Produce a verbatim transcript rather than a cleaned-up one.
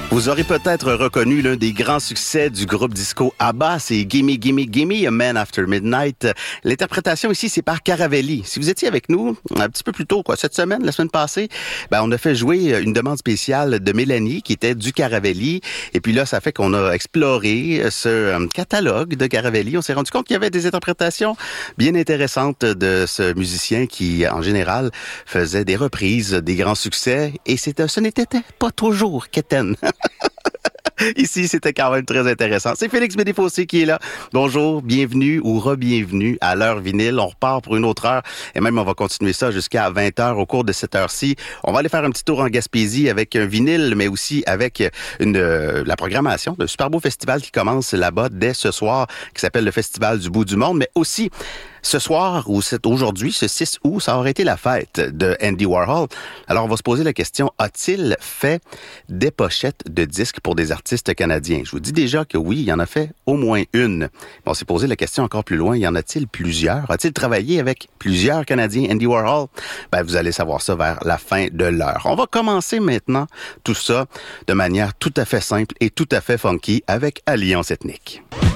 Vous aurez peut-être reconnu l'un des grands succès du groupe disco ABBA, c'est Gimme Gimme Gimme, A Man After Midnight. L'interprétation ici, c'est par Caravelli. Si vous étiez avec nous un petit peu plus tôt, quoi, cette semaine, la semaine passée, ben on a fait jouer une demande spéciale de Mélanie qui était du Caravelli. Et puis là, ça fait qu'on a exploré ce catalogue de Caravelli. On s'est rendu compte qu'il y avait des interprétations bien intéressantes de ce musicien qui, en général, faisait des reprises des grands succès. Et c'était, ce n'était pas toujours quétaine. Ici, c'était quand même très intéressant. C'est Félix Bédéfossé qui est là. Bonjour, bienvenue ou re-bienvenue à l'heure vinyle. On repart pour une autre heure et même on va continuer ça jusqu'à vingt heures au cours de cette heure-ci. On va aller faire un petit tour en Gaspésie avec un vinyle, mais aussi avec une euh, la programmation d'un super beau festival qui commence là-bas dès ce soir, qui s'appelle le Festival du bout du monde, mais aussi ce soir, ou c'est aujourd'hui, ce six août, ça aurait été la fête de Andy Warhol. Alors, on va se poser la question, a-t-il fait des pochettes de disques pour des artistes canadiens? Je vous dis déjà que oui, il y en a fait au moins une. On s'est posé la question encore plus loin, y en a-t-il plusieurs? A-t-il travaillé avec plusieurs Canadiens, Andy Warhol? Ben, vous allez savoir ça vers la fin de l'heure. On va commencer maintenant tout ça de manière tout à fait simple et tout à fait funky avec Alliance Ethnique.